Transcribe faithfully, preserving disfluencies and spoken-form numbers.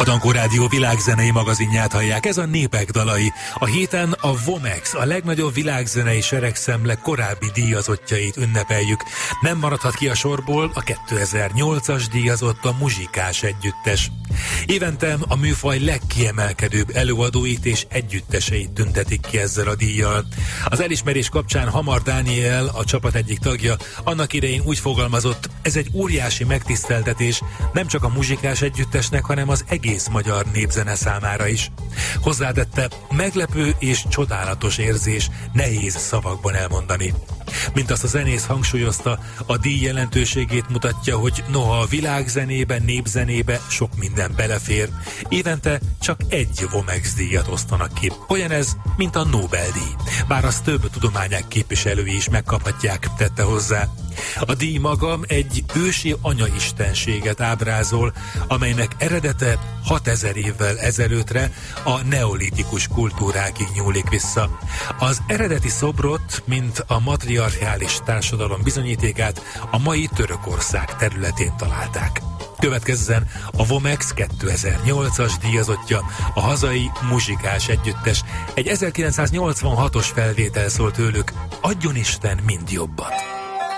Dankó Rádió világzenei magazinját hallják, ez a Népek dalai. A héten a Vomex, a legnagyobb világzenei seregszemle korábbi díjazottjait ünnepeljük. Nem maradhat ki a sorból a kétezer-nyolcas díjazott, a Muzsikás Együttes. Évente a műfaj legkiemelkedőbb előadóit és együtteseit tüntetik ki ezzel a díjjal. Az elismerés kapcsán Hamar Dániel, a csapat egyik tagja, annak idején úgy fogalmazott, ez egy óriási megtiszteltetés nem csak a Muzsikás Együttesnek, hanem az egész magyar népzene számára is. Hozzátette, meglepő és csodálatos érzés, nehéz szavakban elmondani. Mint azt a zenész hangsúlyozta, a díj jelentőségét mutatja, hogy noha a világzenébe, népzenébe sok minden belefér, évente csak egy Vomex díjat osztanak ki. Olyan ez, mint a Nobel-díj. Bár azt több tudományák képviselői is megkaphatják, tette hozzá. A díj maga egy ősi anyaistenséget ábrázol, amelynek eredete hatezer évvel ezelőttre a neolitikus kultúrákig nyúlik vissza. Az eredeti szobrot, mint a matriarchális társadalom bizonyítékát a mai Törökország területén találták. Következzen a Vomex kétezer-nyolcas díjazottja, a hazai Muzsikás Együttes. Egy ezerkilencszáznyolcvanhatos felvétel szól tőlük, adjon Isten mind jobbat!